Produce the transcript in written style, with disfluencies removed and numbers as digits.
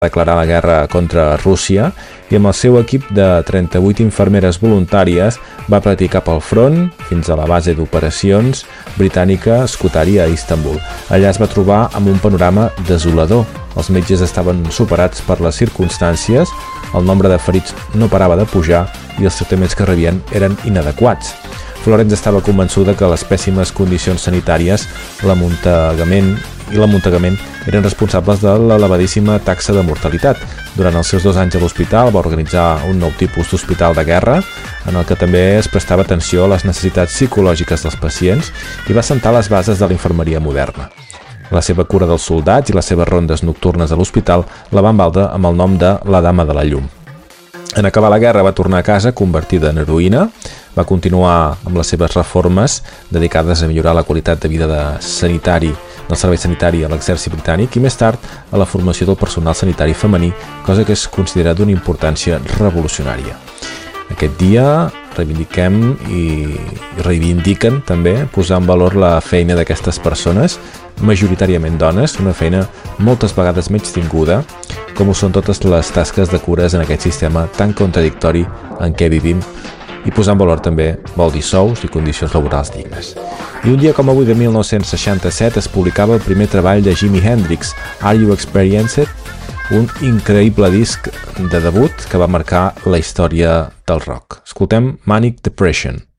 declarar la guerra contra Rússia i amb el seu equip de 38 infermeres voluntàries va partir cap al front fins a la base d'operacions britànica Scutari a Istanbul. Allà es va trobar amb un panorama desolador. Els metges estaven superats per les circumstàncies, el nombre de ferits no parava de pujar i els tractaments que rebien eren inadequats. Florence estava convençuda que les pèssimes condicions sanitàries, l'amuntegament eren responsables de l'elevadíssima taxa de mortalitat. Durant els seus 2 anys a l'hospital va organitzar un nou tipus d'hospital de guerra en el que també es prestava atenció a les necessitats psicològiques dels pacients i va assentar les bases de la infermeria moderna. La seva cura dels soldats i les seves rondes nocturnes a l'hospital la van valdre amb el nom de la Dama de la Llum. En acabar la guerra va tornar a casa convertida en heroïna, va continuar amb les seves reformes dedicades a millorar la qualitat de vida del servei sanitari a l'exèrcit britànic i més tard a la formació del personal sanitari femení, cosa que es considera d'una importància revolucionària. Aquest dia reivindiquen també posar en valor la feina d'aquestes persones, majoritàriament dones, una feina moltes vegades menystinguda, com ho són totes les tasques de cures en aquest sistema tan contradictori en què vivim, i posar en valor també vol dir sous i condicions laborals dignes. I un dia com avui de 1967 es publicava el primer treball de Jimi Hendrix, Are You Experienced?, un increïble disc de debut que va marcar la història del rock. Escoltem Manic Depression.